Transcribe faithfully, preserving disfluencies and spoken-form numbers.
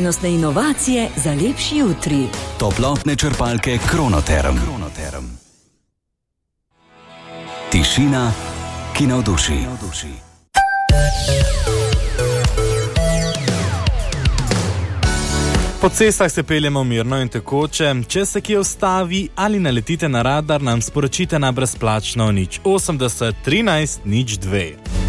trajnostne inovacije za lepši jutri. Toplotne črpalke Kronoterm. Kronoterm. Tišina, ki navduši. Po cestah se peljemo mirno in tekoče, če se kje ustavi ali naletite na radar, nam sporočite na brezplačno nič osemdeset trinajst nič dve.